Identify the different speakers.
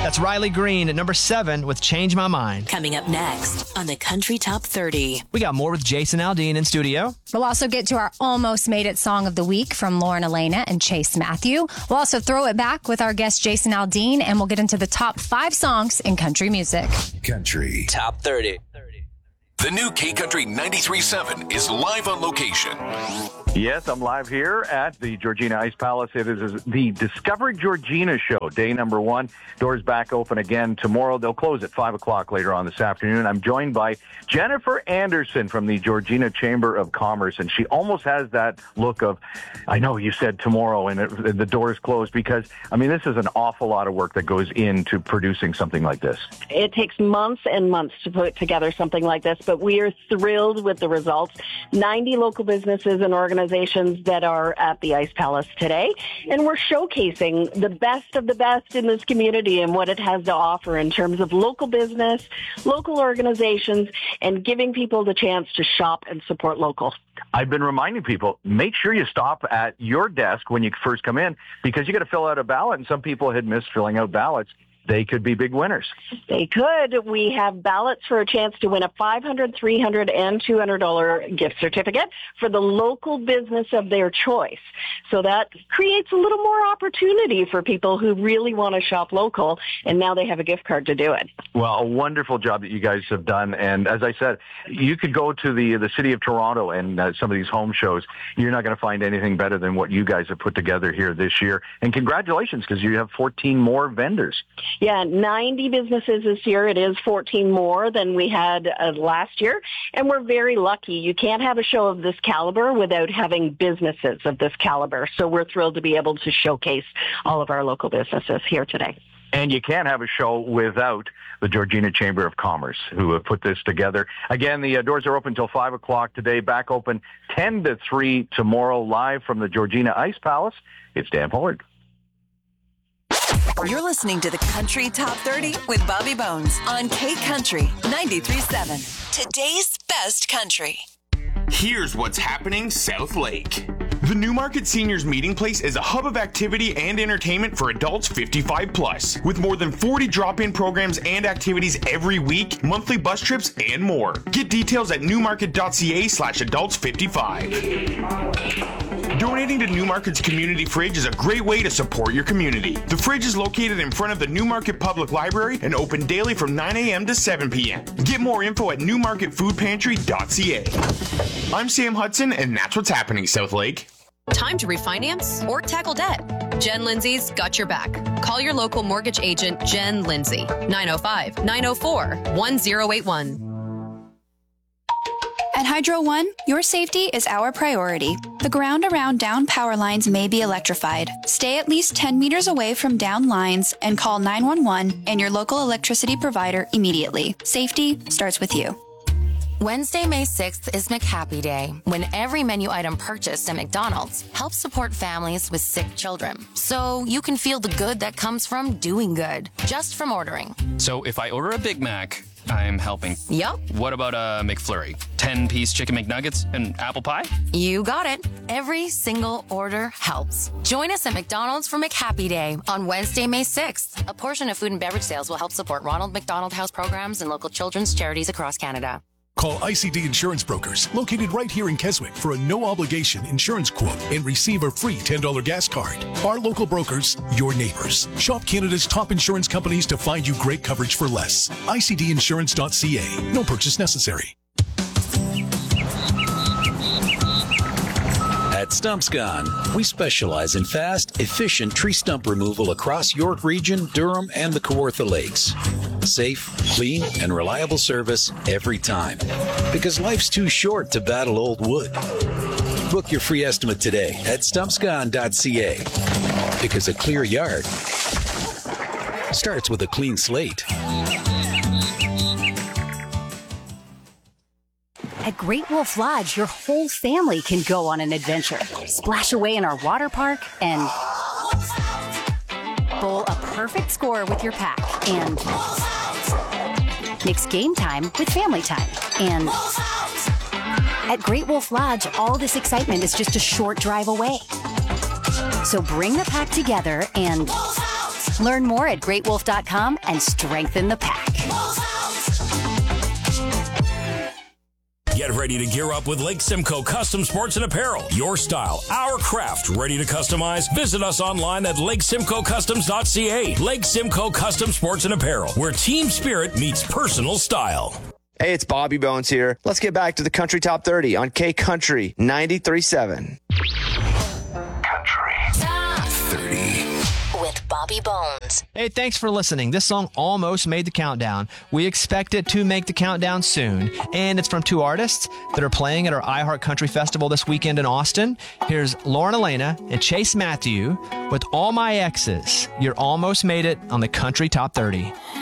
Speaker 1: That's Riley Green at number 7 with Change My Mind.
Speaker 2: Coming up next on the Country Top 30.
Speaker 1: We got more with Jason Aldean in studio.
Speaker 3: We'll also get to our Almost Made It Song of the Week from Lauren Elena and Chase Matthew. We'll also throw it back with our guest Jason Aldean, and we'll get into the top 5 songs in country music.
Speaker 4: Country
Speaker 5: Top 30.
Speaker 4: The new K-Country 93.7 is live on location.
Speaker 6: Yes, I'm live here at the Georgina Ice Palace. It is the Discover Georgina show, day number 1. Doors back open again tomorrow. They'll close at 5 o'clock later on this afternoon. I'm joined by Jennifer Anderson from the Georgina Chamber of Commerce, and she almost has that look of, I know you said tomorrow and the doors closed, because, I mean, this is an awful lot of work that goes into producing something like this.
Speaker 7: It takes months and months to put together something like this, but we are thrilled with the results. 90 local businesses and organizations that are at the Ice Palace today, and we're showcasing the best of the best in this community and what it has to offer in terms of local business, local organizations, and giving people the chance to shop and support local.
Speaker 6: I've been reminding people, make sure you stop at your desk when you first come in, because you got to fill out a ballot, and some people had missed filling out ballots. They could be big winners.
Speaker 7: They could. We have ballots for a chance to win a $500, $300, and $200 gift certificate for the local business of their choice. So that creates a little more opportunity for people who really want to shop local, and now they have a gift card to do it.
Speaker 6: Well, a wonderful job that you guys have done. And as I said, you could go to the city of Toronto and some of these home shows. You're not going to find anything better than what you guys have put together here this year. And congratulations, because you have 14 more vendors.
Speaker 7: Yeah, 90 businesses this year. It is 14 more than we had last year. And we're very lucky. You can't have a show of this caliber without having businesses of this caliber. So we're thrilled to be able to showcase all of our local businesses here today.
Speaker 6: And you can't have a show without the Georgina Chamber of Commerce, who have put this together. Again, the doors are open until 5 o'clock today, back open 10 to 3 tomorrow, live from the Georgina Ice Palace. It's Dan Pollard.
Speaker 2: You're listening to the Country Top 30 with Bobby Bones on K-Country 93.7. Today's best country.
Speaker 8: Here's what's happening South Lake. The Newmarket Seniors Meeting Place is a hub of activity and entertainment for adults 55 plus, with more than 40 drop-in programs and activities every week, monthly bus trips, and more. Get details at newmarket.ca/adults55. Donating to Newmarket's Community Fridge is a great way to support your community. The fridge is located in front of the Newmarket Public Library and open daily from 9 a.m. to 7 p.m. Get more info at newmarketfoodpantry.ca. I'm Sam Hudson, and that's what's happening, South Lake.
Speaker 9: Time to refinance or tackle debt? Jen Lindsay's got your back. Call your local mortgage agent, Jen Lindsay, 905-904-1081.
Speaker 10: At Hydro One, your safety is our priority. The ground around down power lines may be electrified. Stay at least 10 meters away from down lines and call 911 and your local electricity provider immediately. Safety starts with you.
Speaker 11: Wednesday, May 6th is McHappy Day, when every menu item purchased at McDonald's helps support families with sick children. So you can feel the good that comes from doing good, just from ordering.
Speaker 12: So if I order a Big Mac, I'm helping.
Speaker 11: Yup.
Speaker 12: What about a McFlurry? 10-piece chicken McNuggets and apple pie?
Speaker 11: You got it. Every single order helps. Join us at McDonald's for McHappy Day on Wednesday, May 6th. A portion of food and beverage sales will help support Ronald McDonald House programs and local children's charities across Canada.
Speaker 13: Call ICD Insurance Brokers, located right here in Keswick, for a no-obligation insurance quote and receive a free $10 gas card. Our local brokers, your neighbors. Shop Canada's top insurance companies to find you great coverage for less. ICDinsurance.ca. No purchase necessary.
Speaker 4: At Stumps Gone, we specialize in fast, efficient tree stump removal across York Region, Durham, and the Kawartha Lakes. Safe, clean, and reliable service every time. Because life's too short to battle old wood. Book your free estimate today at stumpsgone.ca. Because a clear yard starts with a clean slate.
Speaker 14: At Great Wolf Lodge, your whole family can go on an adventure. Splash away in our water park and bowl a perfect score with your pack. And mix game time with family time. And at Great Wolf Lodge, all this excitement is just a short drive away. So bring the pack together and Learn more at greatwolf.com and strengthen the pack.
Speaker 5: Get ready to gear up with Lake Simcoe Custom Sports and Apparel. Your style, our craft, ready to customize? Visit us online at lakesimcoecustoms.ca. Lake Simcoe Custom Sports and Apparel, where team spirit meets personal style.
Speaker 1: Hey, it's Bobby Bones here. Let's get back to the Country Top 30 on K Country 93.7.
Speaker 11: Top 30 with Bobby Bones.
Speaker 1: Hey, thanks for listening. This song almost made the countdown. We expect it to make the countdown soon. And it's from two artists that are playing at our iHeart Country Festival this weekend in Austin. Here's Lauren Elena and Chase Matthew with All My Exes. You're almost made it on the Country Top 30.